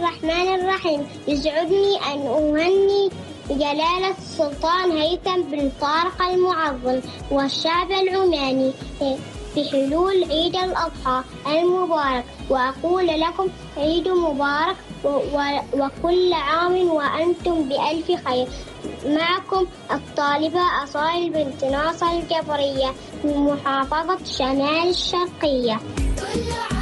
الرحمن الرحيم. يسعدني أن أهني جلالة السلطان هيثم بن طارق المعظم والشعب العماني بحلول عيد الأضحى المبارك، وأقول لكم عيد مبارك وكل عام وأنتم بألف خير. معكم الطالبة أصائل بنت ناصر الجبرية من محافظة شمال الشرقية.